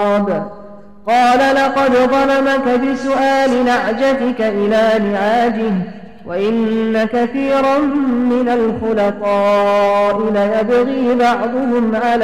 قال لقد ظلمك بسؤال نعجتك إلى نعاجه وإن كثيرا من الخلطاء ليبغي بعضهم على